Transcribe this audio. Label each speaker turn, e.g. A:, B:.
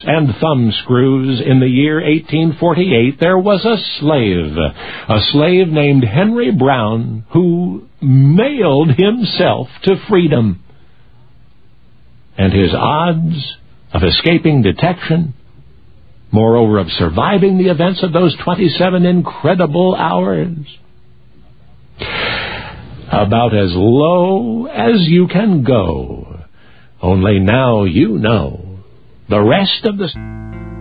A: and thumbscrews, in the year 1848, there was a slave named Henry Brown, who mailed himself to freedom. And his odds of escaping detection, moreover of surviving the events of those 27 incredible hours, about as low as you can go. Only now you know the rest of the